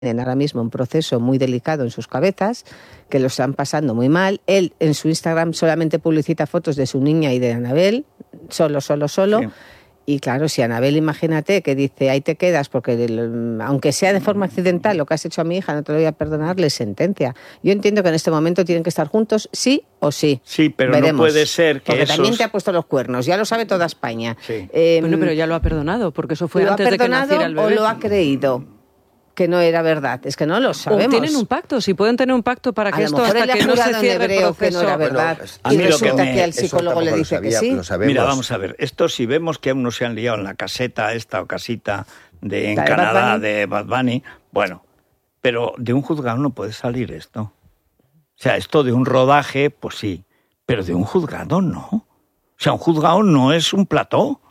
ahora mismo un proceso muy delicado en sus cabezas, que lo están pasando muy mal. Él en su Instagram solamente publicita fotos de su niña y de Anabel, solo. Sí. Y claro, si Anabel, imagínate, que dice, ahí te quedas, porque aunque sea de forma accidental lo que has hecho a mi hija, no te lo voy a perdonar, le sentencia. Yo entiendo que en este momento tienen que estar juntos, sí o sí. Sí, pero veremos. No puede ser que porque también te ha puesto los cuernos, ya lo sabe toda España. Sí. Bueno, pero ya lo ha perdonado, porque eso fue antes de que naciera el bebé. ¿O lo ha creído? Que no era verdad, es que no lo sabemos. O tienen un pacto, si pueden tener un pacto para que esto hasta que no se cierre el proceso. Que no era verdad. Y resulta que al psicólogo le dice que sí. Mira, vamos a ver, esto si vemos que aún no se han liado en la caseta esta o casita en Canadá de Bad Bunny, bueno, pero de un juzgado no puede salir esto. O sea, esto de un rodaje, pues sí, pero de un juzgado no. O sea, un juzgado no es un plató.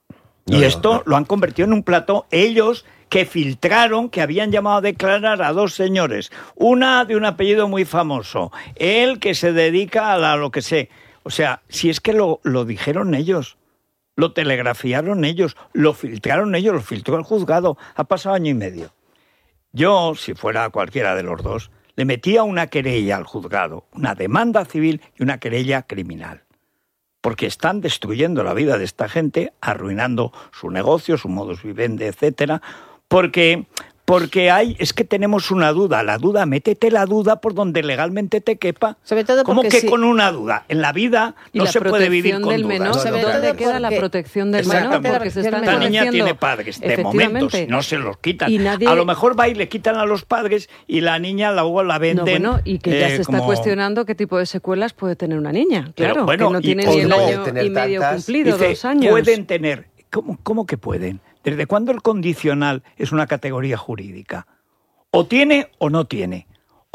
Y esto lo han convertido en un plató ellos, que filtraron que habían llamado a declarar a dos señores, una de un apellido muy famoso, él que se dedica a lo que sé. O sea, si es que lo dijeron ellos, lo telegrafiaron ellos, lo filtraron ellos, lo filtró el juzgado, ha pasado 1 año y medio. Yo, si fuera cualquiera de los dos, le metía una querella al juzgado, una demanda civil y una querella criminal. Porque están destruyendo la vida de esta gente, arruinando su negocio, su modus vivendi, etcétera. Porque es que tenemos una duda. La duda, métete la duda por donde legalmente te quepa. Sobre todo ¿cómo que con una duda? En la vida no se puede vivir con dudas. ¿Dónde queda la protección del menor? Porque esta niña tiene padres, de momento, si no se los quitan. A lo mejor va y le quitan a los padres y la niña luego la venden. Y que ya se está cuestionando qué tipo de secuelas puede tener una niña. Claro, que no tiene ni el año y medio cumplido, dice, 2 años. Pueden tener. ¿Cómo que pueden? ¿Desde cuándo el condicional es una categoría jurídica? O tiene o no tiene.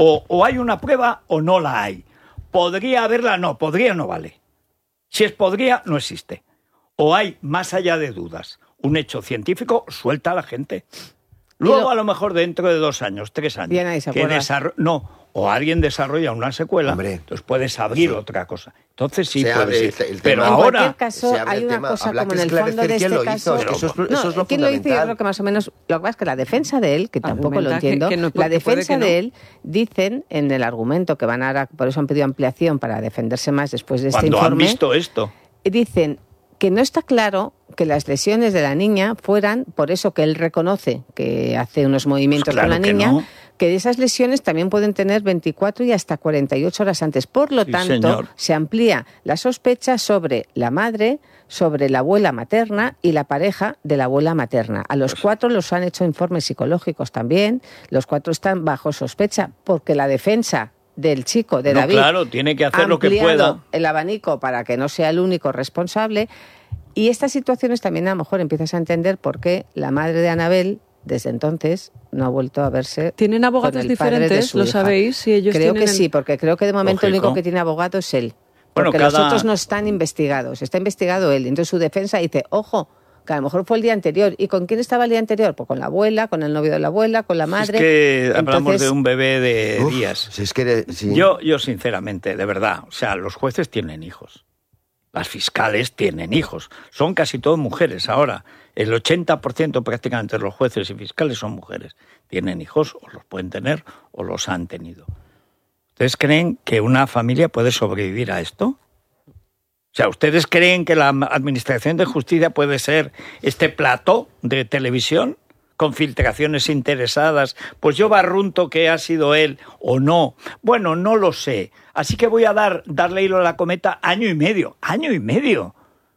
O hay una prueba o no la hay. ¿Podría haberla? No, podría no vale. Si es podría, no existe. O hay, más allá de dudas, un hecho científico, suelta a la gente. Luego, a lo mejor dentro de 2 años, 3 años. Bien, ahí se acuerda. O alguien desarrolla una secuela, entonces puedes abrir otra cosa. Entonces sí puede ser. Pero ahora... En cualquier caso, hay una cosa como en el fondo de este caso... Eso es lo ¿quién lo dice? Yo creo que más o menos... Lo que pasa es que la defensa de él, que tampoco lo entiendo, la defensa de él, dicen en el argumento que van ahora, por eso han pedido ampliación para defenderse más después de este informe... Cuando han visto esto. Dicen que no está claro que las lesiones de la niña fueran, por eso que él reconoce que hace unos movimientos con la niña... No. Que esas lesiones también pueden tener 24 y hasta 48 horas antes. Por lo tanto, se amplía la sospecha sobre la madre, sobre la abuela materna y la pareja de la abuela materna. A los 4 los han hecho informes psicológicos también. Los 4 están bajo sospecha porque la defensa del chico, de David, tiene que hacer lo que pueda. El abanico para que no sea el único responsable. Y estas situaciones también a lo mejor empiezas a entender por qué la madre de Anabel desde entonces no ha vuelto a verse. ¿Tienen abogados diferentes? ¿Lo sabéis? Si ellos creo que sí, porque creo que de momento el único que tiene abogado es él. Porque los otros no están investigados. Está investigado él. Entonces su defensa dice, ojo, que a lo mejor fue el día anterior. ¿Y con quién estaba el día anterior? Pues con la abuela, con el novio de la abuela, con la madre. Es que hablamos de un bebé de días. Si es que sí. Yo sinceramente, de verdad, o sea, los jueces tienen hijos. Las fiscales tienen hijos. Son casi todas mujeres ahora. El 80% prácticamente de los jueces y fiscales son mujeres. Tienen hijos, o los pueden tener, o los han tenido. ¿Ustedes creen que una familia puede sobrevivir a esto? O sea, ¿ustedes creen que la Administración de Justicia puede ser este plató de televisión con filtraciones interesadas? Pues yo barrunto que ha sido él o no. Bueno, no lo sé. Así que voy a darle hilo a la cometa 1 año y medio. 1 año y medio.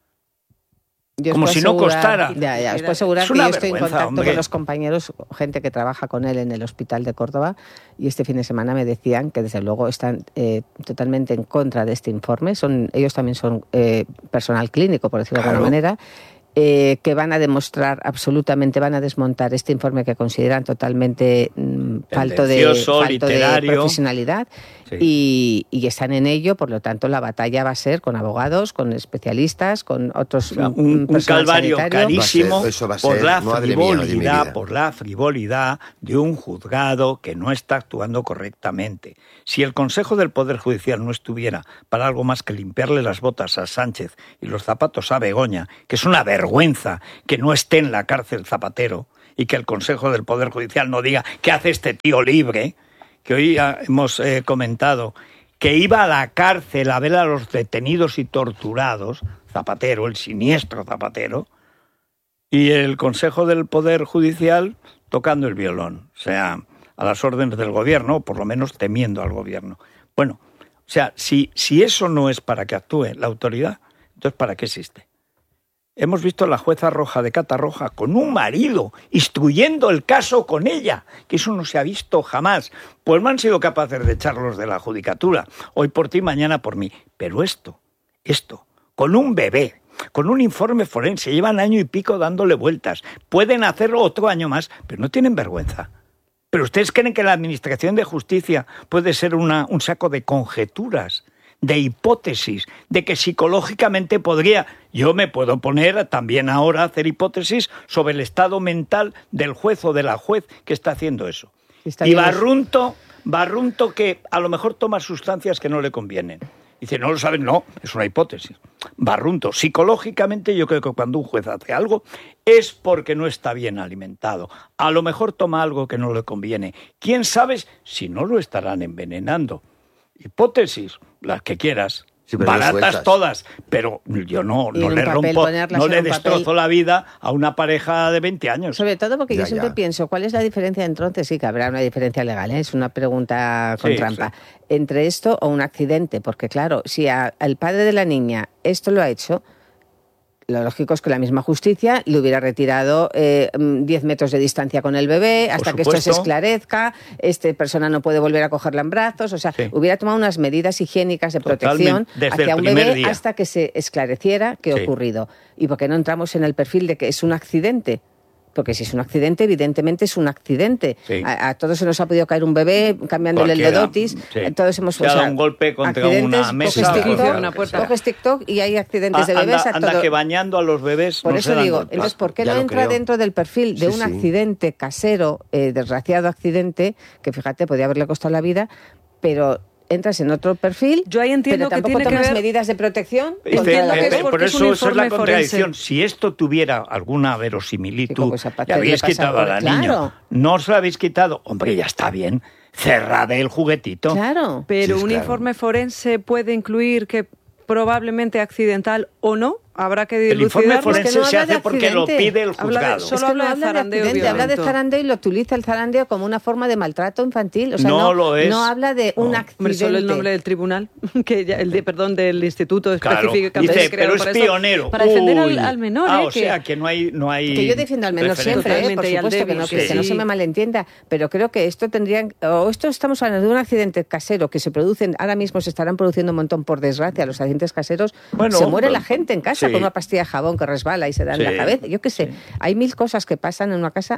Como si no costara. Os puedo asegurar que yo estoy en contacto con los compañeros, gente que trabaja con él en el hospital de Córdoba, y este fin de semana me decían que desde luego están totalmente en contra de este informe. Ellos también son personal clínico, por decirlo de alguna manera, que van a desmontar este informe que consideran totalmente falto de profesionalidad. Sí. Y están en ello, por lo tanto la batalla va a ser con abogados, con especialistas, con otros un calvario carísimo por la frivolidad de un juzgado que no está actuando correctamente. Si el Consejo del Poder Judicial no estuviera para algo más que limpiarle las botas a Sánchez y los zapatos a Begoña, que es una vergüenza que no esté en la cárcel Zapatero, y que el Consejo del Poder Judicial no diga ¿qué hace este tío libre? Que hoy hemos comentado que iba a la cárcel a ver a los detenidos y torturados, Zapatero, el siniestro Zapatero, y el Consejo del Poder Judicial tocando el violón, o sea, a las órdenes del gobierno, o por lo menos temiendo al gobierno. Bueno, o sea, si eso no es para que actúe la autoridad, entonces ¿para qué existe? Hemos visto a la jueza Roja de Catarroja con un marido, instruyendo el caso con ella, que eso no se ha visto jamás. Pues no han sido capaces de echarlos de la judicatura, hoy por ti, mañana por mí. Pero esto, con un bebé, con un informe forense, llevan año y pico dándole vueltas, pueden hacerlo otro año más, pero no tienen vergüenza. ¿Pero ustedes creen que la Administración de Justicia puede ser un saco de conjeturas, de hipótesis, de que psicológicamente podría... Yo me puedo poner también ahora a hacer hipótesis sobre el estado mental del juez o de la juez que está haciendo eso. Y Barrunto que a lo mejor toma sustancias que no le convienen. Dice, no lo saben, no, es una hipótesis. Barrunto, psicológicamente yo creo que cuando un juez hace algo es porque no está bien alimentado. A lo mejor toma algo que no le conviene. ¿Quién sabe si no lo estarán envenenando? Hipótesis, las que quieras, sí, baratas todas, pero yo no le rompo, no le destrozo la vida a una pareja de 20 años. Sobre todo porque yo siempre pienso, ¿cuál es la diferencia entonces? Sí que habrá una diferencia legal, es una pregunta con trampa. Sí. Entre esto o un accidente, porque claro, si al padre de la niña esto lo ha hecho, lo lógico es que la misma justicia le hubiera retirado 10 metros de distancia con el bebé hasta que esto se esclarezca, esta persona no puede volver a cogerla en brazos, o sea, hubiera tomado unas medidas higiénicas de protección hacia un bebé hasta que se esclareciera qué ha ocurrido. ¿Y por qué no entramos en el perfil de que es un accidente? Porque si es un accidente, evidentemente es un accidente. Sí. A todos se nos ha podido caer un bebé cambiándole el dedotis. Sí. Todos hemos dado un golpe contra una mesa. Coges TikTok y hay accidentes de bebés. Anda que bañando a los bebés. Por eso digo, entonces, ¿por qué no entra dentro del perfil de un accidente casero, desgraciado accidente, que fíjate, podía haberle costado la vida, pero entras en otro perfil, yo ahí entiendo pero tampoco que tomas medidas de protección. Por eso es la contradicción. Si esto tuviera alguna verosimilitud, ya habéis quitado a la niña. No se la habéis quitado. Hombre, ya está bien. Cerrad el juguetito. Claro. Pero un informe forense puede incluir que probablemente accidental o no. Habrá que dilucidar. El informe forense se hace porque lo pide el juzgado. Solo habla de zarandeo. Habla de zarandeo y lo utiliza el zarandeo como una forma de maltrato infantil. O sea, no lo es. No habla de un accidente. Solo el nombre del tribunal, del instituto específico. Dice, pero es pionero. Para defender al menor. O sea, que no hay... Que yo defiendo al menor siempre, por supuesto, que no se me malentienda. Pero creo que esto estamos hablando de un accidente casero que se producen, ahora mismo se estarán produciendo un montón, por desgracia, los accidentes caseros. Se muere la gente en casa con una pastilla de jabón que resbala y se da en la cabeza. Yo qué sé, hay mil cosas que pasan en una casa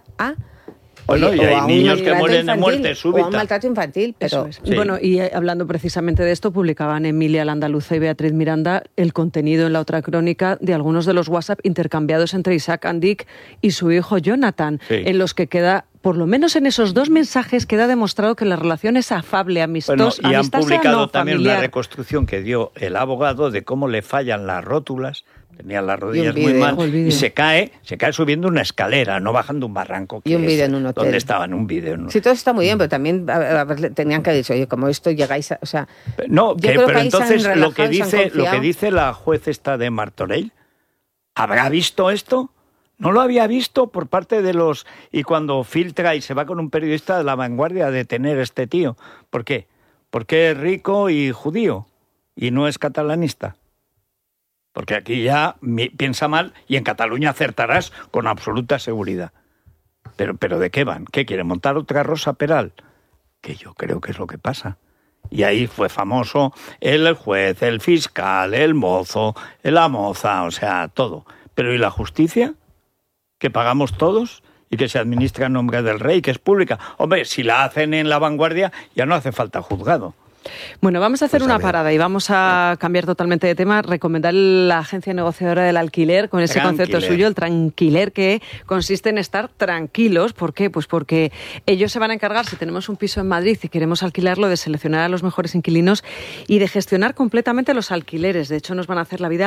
y hay niños que mueren de muerte súbita. O a un maltrato infantil. Pero... Bueno, y hablando precisamente de esto, publicaban Emilia Landaluce y Beatriz Miranda el contenido en la otra crónica de algunos de los WhatsApp intercambiados entre Isaac Andic y su hijo Jonathan, en los que queda... Por lo menos en esos dos mensajes queda demostrado que la relación es afable, amistosa. Y han publicado también una reconstrucción que dio el abogado de cómo le fallan las rótulas. Tenía las rodillas muy mal y se cae subiendo una escalera, no bajando un barranco. Y un vídeo en un hotel. ¿Dónde estaban? Un vídeo. Sí, todo está muy bien, pero también tenían que haber dicho, oye, como esto llegáis a... O sea, no, pero entonces lo que dice la juez esta de Martorell, ¿habrá visto esto? No lo había visto por parte de los... Y cuando filtra y se va con un periodista de La Vanguardia a detener a este tío. ¿Por qué? Porque es rico y judío y no es catalanista. Porque aquí ya piensa mal y en Cataluña acertarás con absoluta seguridad. Pero ¿de qué van? ¿Qué quieren? ¿Montar otra Rosa Peral? Que yo creo que es lo que pasa. Y ahí fue famoso el juez, el fiscal, el mozo, la moza, o sea, todo. Pero ¿y la justicia? ¿Que pagamos todos? Y que se administra en nombre del rey, que es pública. Hombre, si la hacen en La Vanguardia, ya no hace falta juzgado. Bueno, vamos a hacer una parada y vamos a cambiar totalmente de tema. Recomendar la agencia negociadora del alquiler con ese concepto suyo, el tranquiler, que consiste en estar tranquilos. ¿Por qué? Pues porque ellos se van a encargar, si tenemos un piso en Madrid y queremos alquilarlo, de seleccionar a los mejores inquilinos y de gestionar completamente los alquileres. De hecho, nos van a hacer la vida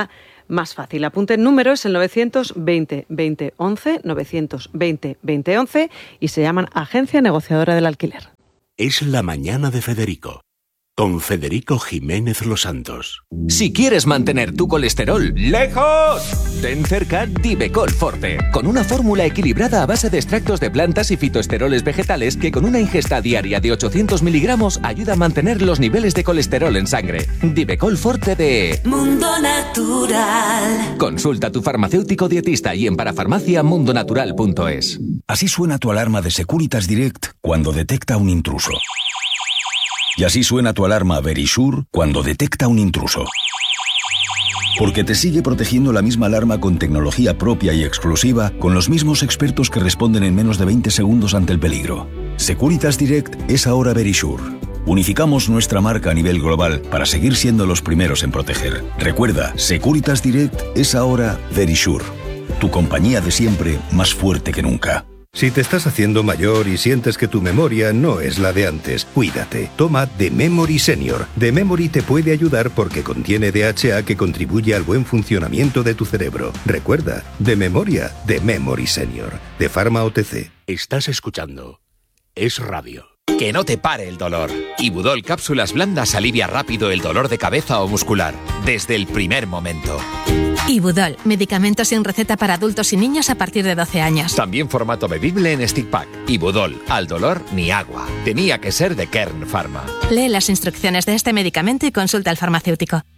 más fácil. Apunten números, el 920 20 11, 920 20 11, y se llaman Agencia Negociadora del Alquiler. Es la mañana de Federico, con Federico Jiménez Los Santos. Si quieres mantener tu colesterol lejos, ten cerca Divecol Forte, con una fórmula equilibrada a base de extractos de plantas y fitoesteroles vegetales que con una ingesta diaria de 800 miligramos ayuda a mantener los niveles de colesterol en sangre. Divecol Forte de Mundo Natural. Consulta a tu farmacéutico dietista y en parafarmaciamundonatural.es. Así suena tu alarma de Securitas Direct cuando detecta un intruso. Y así suena tu alarma Verisure cuando detecta un intruso. Porque te sigue protegiendo la misma alarma con tecnología propia y exclusiva, con los mismos expertos que responden en menos de 20 segundos ante el peligro. Securitas Direct es ahora Verisure. Unificamos nuestra marca a nivel global para seguir siendo los primeros en proteger. Recuerda, Securitas Direct es ahora Verisure. Tu compañía de siempre, más fuerte que nunca. Si te estás haciendo mayor y sientes que tu memoria no es la de antes, cuídate. Toma The Memory Senior. The Memory te puede ayudar porque contiene DHA que contribuye al buen funcionamiento de tu cerebro. Recuerda, de memoria, The Memory Senior. De Pharma OTC. Estás escuchando Es Radio. Que no te pare el dolor. Ibudol Cápsulas Blandas alivia rápido el dolor de cabeza o muscular, desde el primer momento. Ibudol, medicamento sin receta para adultos y niños a partir de 12 años. También formato bebible en stick pack. Ibudol, al dolor ni agua. Tenía que ser de Kern Pharma. Lee las instrucciones de este medicamento y consulta al farmacéutico.